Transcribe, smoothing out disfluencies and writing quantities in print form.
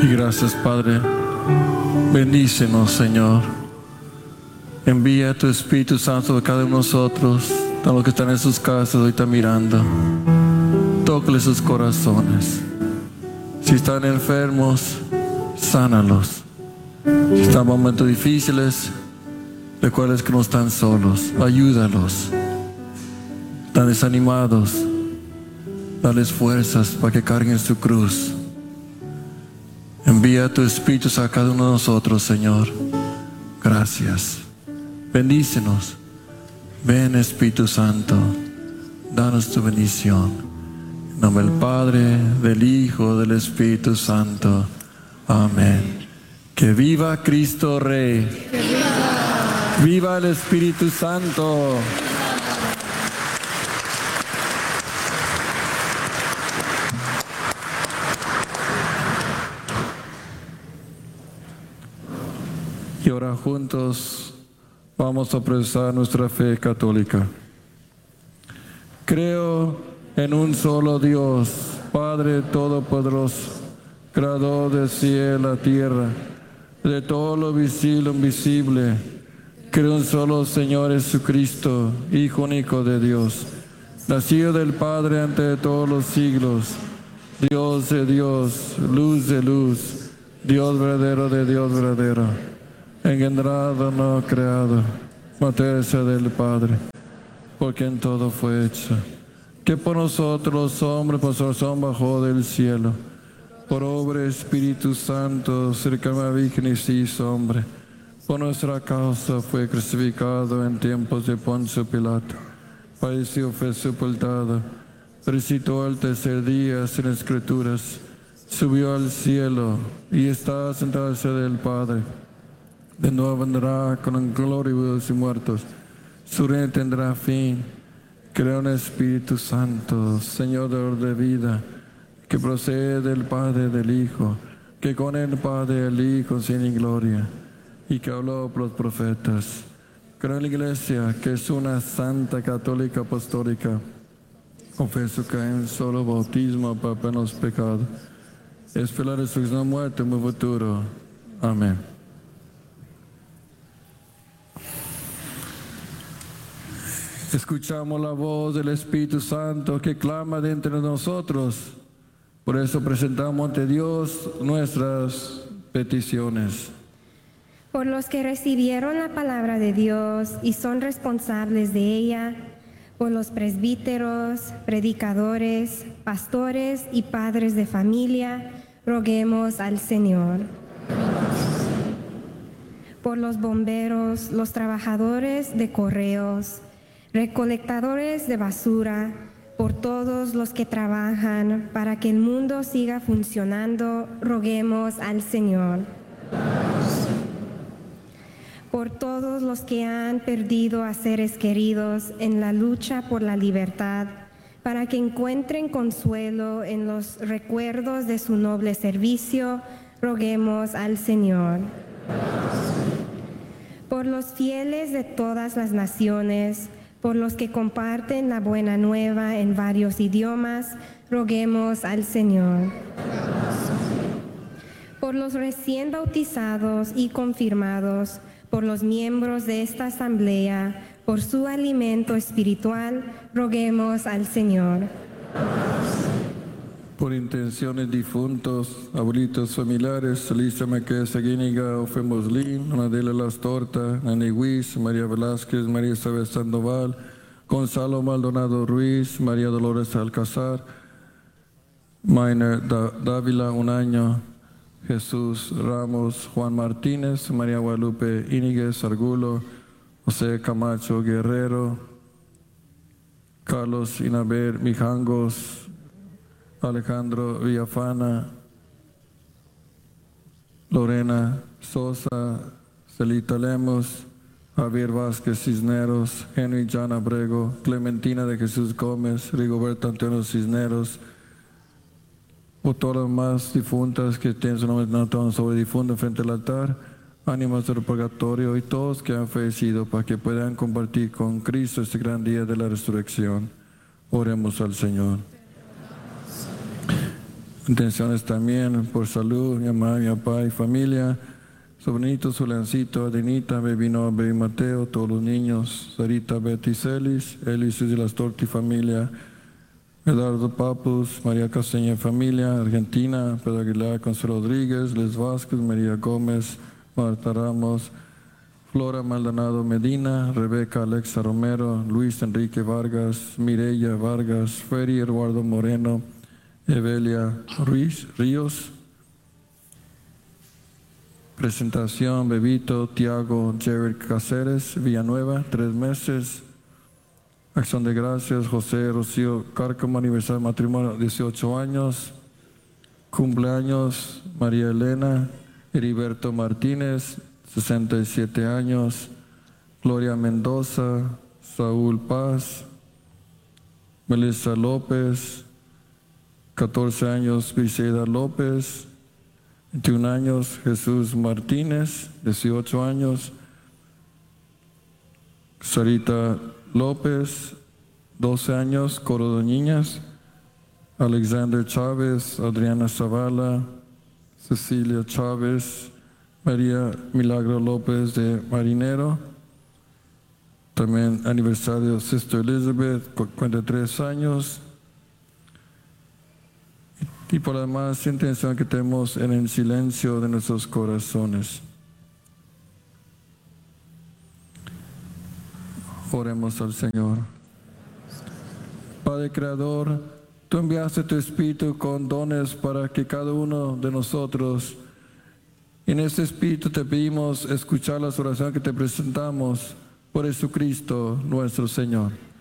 Y gracias, Padre. Bendícenos, Señor. Envía tu Espíritu Santo a cada uno de nosotros, a los que están en sus casas, ahorita mirando. Tócale sus corazones. Si están enfermos, sánalos. Si están en momentos difíciles, recuerda que no están solos. Ayúdalos. Están desanimados. Dales fuerzas para que carguen su cruz. Envía tu Espíritu a cada uno de nosotros, Señor. Gracias. Bendícenos. Ven, Espíritu Santo. Danos tu bendición. En nombre del Padre, del Hijo, del Espíritu Santo. Amén. Que viva Cristo Rey. Que viva. Viva el Espíritu Santo. Y ahora juntos vamos a profesar nuestra fe católica. Creo en un solo Dios, Padre Todopoderoso, Creador del cielo y la tierra, de todo lo visible e invisible. Creo en un solo Señor Jesucristo, Hijo único de Dios, nacido del Padre antes de todos los siglos, Dios de Dios, luz de luz, Dios verdadero de Dios verdadero, engendrado, no creado, materia del Padre, por quien todo fue hecho, que por nosotros los hombres, por su razón bajó del cielo, por obra del Espíritu Santo, cercano a la Virgen y se hizo hombre, por nuestra causa fue crucificado en tiempos de Poncio Pilato, padeció, fue sepultado, resucitó al tercer día sin escrituras, subió al cielo y está sentado del Padre. De nuevo vendrá con gloria de vivos y muertos. Su reino tendrá fin. Creo en el Espíritu Santo, Señor de vida, que procede del Padre y del Hijo, que con el Padre y el Hijo tiene gloria, y que habló por los profetas. Creo en la Iglesia, que es una santa católica apostólica. Confieso que hay un solo bautismo para perdón los pecados. Espero la resurrección, muerte y mi futuro. Amén. Escuchamos la voz del Espíritu Santo que clama dentro de nosotros. Por eso presentamos ante Dios nuestras peticiones. Por los que recibieron la palabra de Dios y son responsables de ella, por los presbíteros, predicadores, pastores y padres de familia, roguemos al Señor. Por los bomberos, los trabajadores de correos, recolectadores de basura, por todos los que trabajan para que el mundo siga funcionando, roguemos al Señor. Por todos los que han perdido a seres queridos en la lucha por la libertad, para que encuentren consuelo en los recuerdos de su noble servicio, roguemos al Señor. Por los fieles de todas las naciones, por los que comparten la buena nueva en varios idiomas, roguemos al Señor. Por los recién bautizados y confirmados, por los miembros de esta asamblea, por su alimento espiritual, roguemos al Señor. Por intenciones difuntos, abuelitos familiares, Elisa Meque Seguíniga, Ofe Moslín, Nadela Las Torta, Nani Huiz, María Velázquez, María Isabel Sandoval, Gonzalo Maldonado Ruiz, María Dolores Alcázar, Mainer Dávila un año, Jesús Ramos, Juan Martínez, María Guadalupe Íñiguez Argulo, José Camacho Guerrero, Carlos Inaber Mijangos, Alejandro Villafana, Lorena Sosa, Celita Lemos, Javier Vázquez Cisneros, Henry Jan Abrego, Clementina de Jesús Gómez, Rigoberto Antonio Cisneros, por todas las más difuntas que tienen su nombre anotado sobre difunto frente al altar, ánimas del purgatorio y todos que han fallecido para que puedan compartir con Cristo este gran día de la resurrección. Oremos al Señor. Intenciones también por salud, mi mamá, mi papá y familia, sobrinito, Solencito, Adenita, Bebino, Baby Mateo, todos los niños, Sarita, Betty, Celis, Elis de las Torti familia, Eduardo Papus, María Castaña y familia, Argentina, Pedro Aguilar, Consuelo Rodríguez, Les Vázquez, María Gómez, Marta Ramos, Flora Maldonado Medina, Rebeca Alexa Romero, Luis Enrique Vargas, Mireya Vargas, Feri Eduardo Moreno, Evelia Ruiz Ríos. Presentación, Bebito, Tiago, Jared Cáceres, Villanueva, 3 meses. Acción de gracias, José Rocío Cárcamo, aniversario de matrimonio, 18 años. Cumpleaños, María Elena Heriberto Martínez, 67 años. Gloria Mendoza, Saúl Paz, Melissa López, 14 años, Briseida López, 21 años, Jesús Martínez, 18 años, Sarita López, 12 años, Coro de Niñas, Alexander Chávez, Adriana Zavala, Cecilia Chávez, María Milagro López de Marinero, también aniversario Sister Elizabeth, 43 años, y por la demás intención que tenemos en el silencio de nuestros corazones. Oremos al Señor. Padre Creador, tú enviaste tu Espíritu con dones para que cada uno de nosotros, en este Espíritu te pedimos escuchar las oraciones que te presentamos por Jesucristo nuestro Señor.